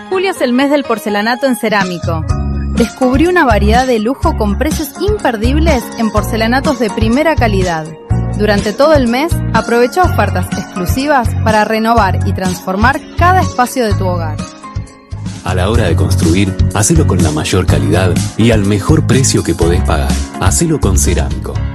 Julio es el mes del porcelanato en cerámico. Descubrí una variedad de lujo con precios imperdibles en porcelanatos de primera calidad. Durante todo el mes, aprovecha ofertas exclusivas para renovar y transformar cada espacio de tu hogar. A la hora de construir, hacelo con la mayor calidad y al mejor precio que podés pagar. Hacelo con Cerámico.